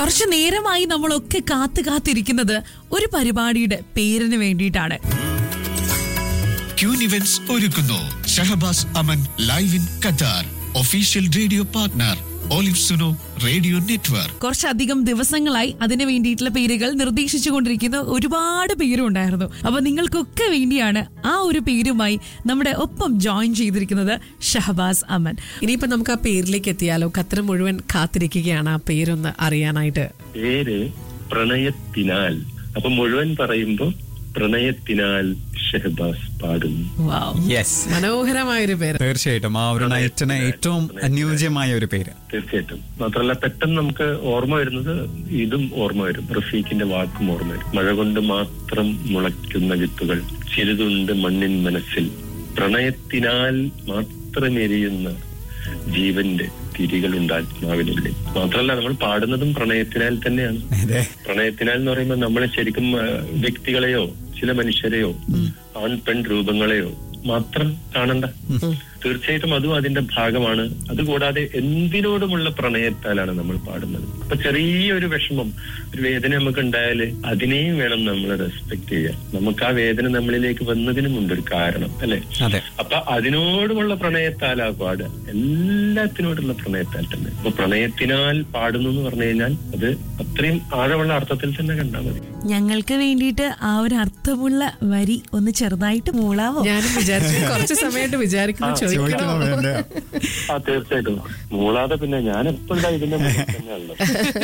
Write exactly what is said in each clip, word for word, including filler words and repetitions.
കുറച്ചു നേരമായി നമ്മളൊക്കെ കാത്തു കാത്തിരിക്കുന്നത് ഒരു പരിപാടിയുടെ പേരിന് വേണ്ടിയിട്ടാണ്. ക്യൂൻ ഇവന്റ്സ് ഒരുക്കുന്നു Shahbaz Aman live in Qatar, official radio partner olive Suno radio network. കുറച്ചധികം ദിവസങ്ങളായി അതിന് വേണ്ടിയിട്ടുള്ള പേരുകൾ നിർദ്ദേശിച്ചുകൊണ്ടിരിക്കുന്ന ഒരുപാട് പേരും ഉണ്ടായിരുന്നു. അപ്പൊ നിങ്ങൾക്കൊക്കെ വേണ്ടിയാണ് ആ ഒരു പേരുമായി നമ്മുടെ ഒപ്പം ജോയിൻ ചെയ്തിരിക്കുന്നത് ഷഹബാസ് അമൻ. ഇനിയിപ്പോ നമുക്ക് ആ പേരിലേക്ക് എത്തിയാലോ? ഖത്തർ മുഴുവൻ കാത്തിരിക്കുകയാണ് ആ പേരൊന്ന് അറിയാനായിട്ട്. പേര് പ്രണയത്തിനാൽ. അപ്പൊ മുഴുവൻ പറയുമ്പോ പ്രണയത്തിനാൽ ഷഹബാസ് പാടുന്നു. മനോഹരമായൊരു പേര്. തീർച്ചയായിട്ടും ആ ഒരു നൈറ്റിന് ഏറ്റവും അനുയോജ്യമായ ഒരു പേര്. തീർച്ചയായിട്ടും. മാത്രമല്ല പെട്ടെന്ന് നമുക്ക് ഓർമ്മ വരുന്നത് ഇതും ഓർമ്മ വരും, റഫീഖിന്റെ വാക്കും ഓർമ്മ വരും. മഴ കൊണ്ട് മാത്രം മുളയ്ക്കുന്ന വിത്തുകൾ ചിലതുണ്ട് മണ്ണിൻ മനസ്സിൽ, പ്രണയത്തിനാൽ മാത്രം എരിയുന്ന ജീവന്റെ തിരികളുണ്ട് ആത്മാവിനുള്ളിൽ. മാത്രമല്ല നമ്മൾ പാടുന്നതും പ്രണയത്തിനാൽ തന്നെയാണ്. പ്രണയത്തിനാൽ എന്ന് പറയുമ്പോൾ നമ്മൾ ശരിക്കും വ്യക്തികളെയോ ചില മനുഷ്യരെയോ ആൺ പെൺ രൂപങ്ങളെയോ മാത്രം കാണണ്ട. തീർച്ചയായിട്ടും അതും അതിന്റെ ഭാഗമാണ്. അതുകൂടാതെ എന്തിനോടുമുള്ള പ്രണയത്താലാണ് നമ്മൾ പാടുന്നത്. അപ്പൊ ചെറിയൊരു വിഷമം, ഒരു വേദന നമുക്ക് ഉണ്ടായാല് അതിനെയും വേണം നമ്മൾ റെസ്പെക്ട് ചെയ്യാൻ. നമുക്ക് ആ വേദന നമ്മളിലേക്ക് വന്നതിനുമുണ്ട് ഒരു കാരണം, അല്ലെ? അപ്പൊ അതിനോടുമുള്ള പ്രണയത്താലാ പാടുക, എല്ലാത്തിനോടുള്ള പ്രണയത്താൽ തന്നെ. അപ്പൊ പ്രണയത്തിനാൽ പാടുന്നു എന്ന് പറഞ്ഞു കഴിഞ്ഞാൽ അത് അത്രയും ആഴമുള്ള അർത്ഥത്തിൽ തന്നെ കണ്ടാൽ മതി. ഞങ്ങൾക്ക് വേണ്ടിയിട്ട് ആ ഒരു അർത്ഥമുള്ള വരി ഒന്ന് ചെറുതായിട്ട് മൂളാവോ? ഞാനും വിചാരിച്ചു, കുറച്ച് സമയമായിട്ട് വിചാരിക്കുന്നു ചോദിക്കണോ. ആ തീർച്ചയായിട്ടും മൂളാതെ പിന്നെ ഞാൻ എപ്പോഴും ഇതിന്റെ തന്നെയല്ലോ.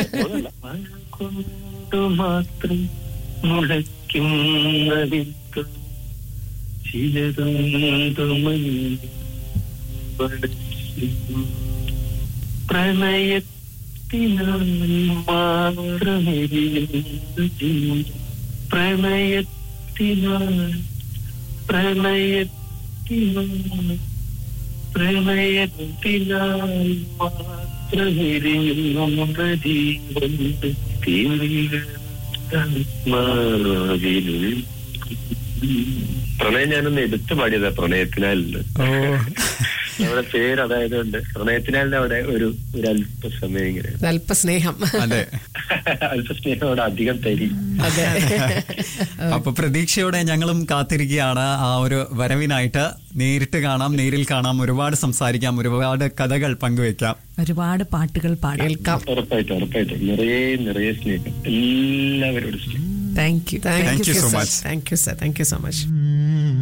കൊണ്ട് മാത്രം മുളയ്ക്കുന്നതിത്തു പ്രണയത്തിനാൽ മാത്രമെരിയുന്ന ജീവൻ, പ്രണയത്തിനാൽ പ്രണയത്തിനാൽ പ്രണയത്തിനാൽ മാത്രമെരിയുന്ന ജീവന്റെ തീരികൾ ആത്മാവിനുള്ളിൽ. പ്രണയം ഞാനൊന്ന് എടുത്തു പാടിയതാ പ്രണയത്തിനാൽ. നമ്മുടെ പേര് അതായത് കൊണ്ട് പ്രണയത്തിനാലിന്റെ അവിടെ ഒരു ഒരു അല്പസമയം ഇങ്ങനെ അല്പസ്നേഹം അല്പസ്നേഹം അധികം തരി. അപ്പൊ പ്രതീക്ഷയോടെ ഞങ്ങളും കാത്തിരിക്കുകയാണ് ആ ഒരു വരവിനായിട്ട്. നേരിട്ട് കാണാം, നേരിൽ കാണാം, ഒരുപാട് സംസാരിക്കാം, ഒരുപാട് കഥകൾ പങ്കുവെക്കാം, ഒരുപാട് പാട്ടുകൾ പാടേൽക്കാം. ഉറപ്പായിട്ടും ഉറപ്പായിട്ടും നിറയെ നിറയെ സ്നേഹം എല്ലാവരോടും. Thank you thank you so much. Thank you sir. Thank you so much.